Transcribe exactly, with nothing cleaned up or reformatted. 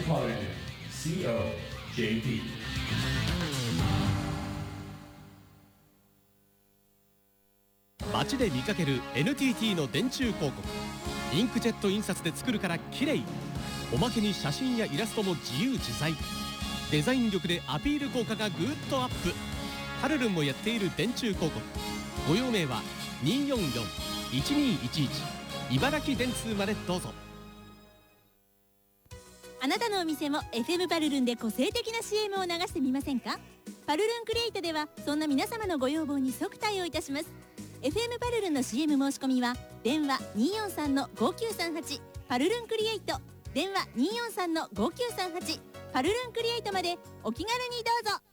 College シーオージェーティー。 街で見かける エヌティーティー の電柱広告。インクジェット印刷で作るから綺麗。おまけに写真やイラストも自由自在。デザイン力でアピール効果がぐーっとアップ。パルルンもやっている電柱広告。ご用命はにーよんよん いちにーいちいち茨城電通までどうぞ。 あなたのお店も エフエム パルルンで個性的な シーエム を流してみませんか？パルルンクリエイトではそんな皆様のご要望に即対応いたします。 エフエム パルルンの シーエム 申し込みは電話 にーよんさんのごきゅうさんはち パルルンクリエイト、電話 にーよんさんのごきゅうさんはち パルルンクリエイトまでお気軽にどうぞ。